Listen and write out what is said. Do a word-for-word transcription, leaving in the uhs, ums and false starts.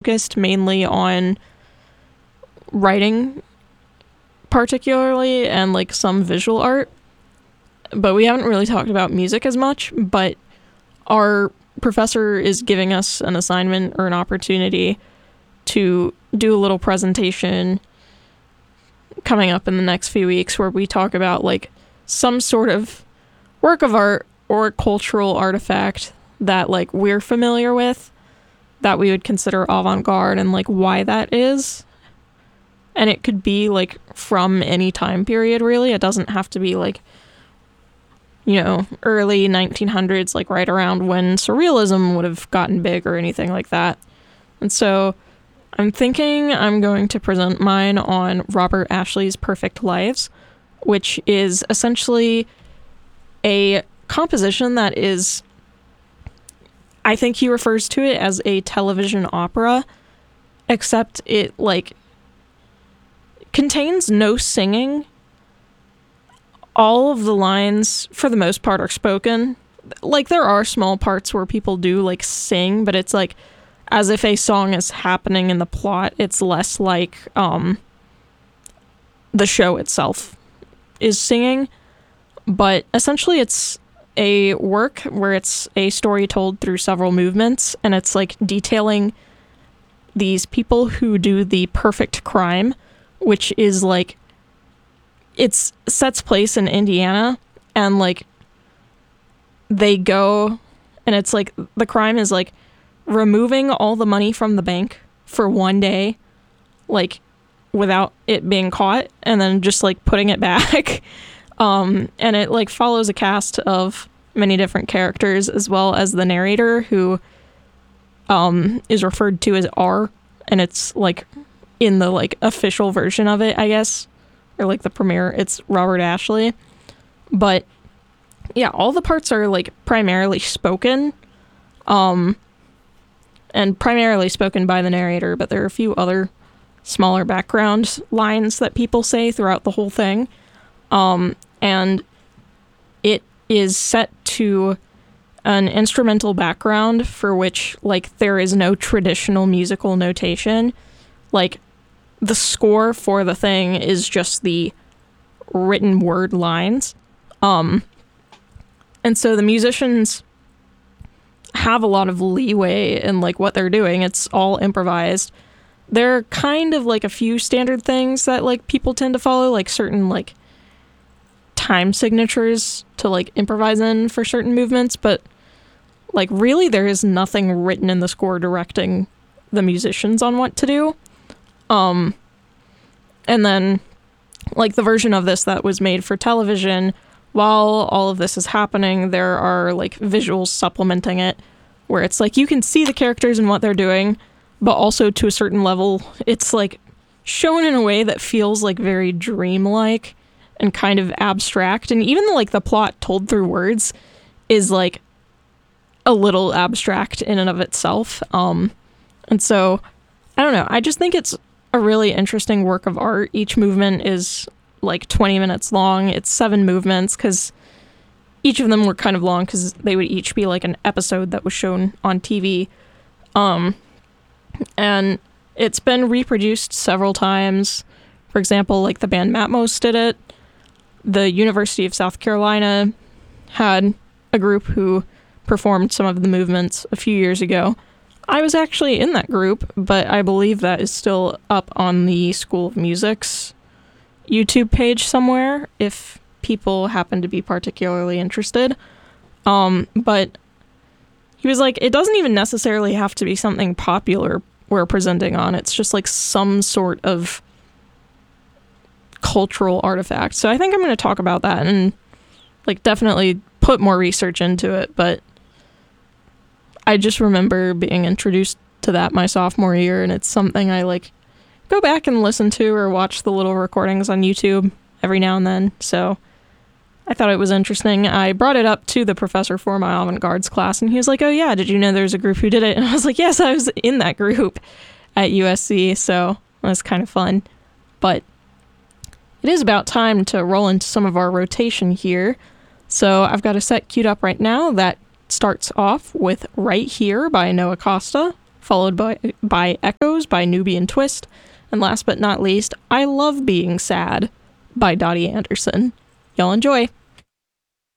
focused mainly on writing particularly and like some visual art, but we haven't really talked about music as much. But our professor is giving us an assignment or an opportunity to do a little presentation coming up in the next few weeks where we talk about like some sort of work of art or cultural artifact that like we're familiar with that we would consider avant-garde and like why that is. And it could be like from any time period, really. It doesn't have to be like, you know, early nineteen hundreds, like right around when surrealism would have gotten big or anything like that. And so I'm thinking I'm going to present mine on Robert Ashley's Perfect Lives, which is essentially a composition that is, I think he refers to it as a television opera, except it like contains no singing. All of the lines, for the most part, are spoken. Like, there are small parts where people do, like, sing, but it's, like, as if a song is happening in the plot. It's less like, um, the show itself is singing. But essentially, it's a work where it's a story told through several movements, and it's, like, detailing these people who do the perfect crime, which is, like, it's sets place in Indiana, and like they go, and it's like the crime is like removing all the money from the bank for one day, like without it being caught, and then just like putting it back. um and it like follows a cast of many different characters, as well as the narrator, who um is referred to as R, and it's like in the like official version of it, I guess, or like the premiere, it's Robert Ashley. But yeah, all the parts are like primarily spoken, um, and primarily spoken by the narrator, but there are a few other smaller background lines that people say throughout the whole thing. Um, and it is set to an instrumental background for which like there is no traditional musical notation. Like, the score for the thing is just the written word lines. Um, and so the musicians have a lot of leeway in like what they're doing. It's all improvised. There are kind of like a few standard things that like people tend to follow, like certain like time signatures to like improvise in for certain movements, but like really there is nothing written in the score directing the musicians on what to do. Um, and then, like, the version of this that was made for television, while all of this is happening, there are, like, visuals supplementing it, where it's, like, you can see the characters and what they're doing, but also, to a certain level, it's, like, shown in a way that feels, like, very dreamlike and kind of abstract, and even, like, the plot told through words is, like, a little abstract in and of itself. Um, and so, I don't know, I just think it's a really interesting work of art. Each movement is like twenty minutes long. It's seven movements because each of them were kind of long because they would each be like an episode that was shown on T V. Um, and it's been reproduced several times. For example, like the band Matmos did it. The University of South Carolina had a group who performed some of the movements a few years ago. I was actually in that group, but I believe that is still up on the School of Music's YouTube page somewhere, if people happen to be particularly interested. Um, but he was like, it doesn't even necessarily have to be something popular we're presenting on. It's just like some sort of cultural artifact. So I think I'm going to talk about that and like definitely put more research into it, but I just remember being introduced to that my sophomore year, and it's something I like go back and listen to or watch the little recordings on YouTube every now and then. So I thought it was interesting. I brought it up to the professor for my avant-gardes class, and he was like, oh yeah, did you know there's a group who did it? And I was like, yes, I was in that group at U S C, so it was kind of fun. But it is about time to roll into some of our rotation here. So I've got a set queued up right now that starts off with Right Here by Noah Costa, followed by, by Echoes by Nubian Twist, and last but not least, I Love Being Sad by Dottie Anderson. Y'all enjoy!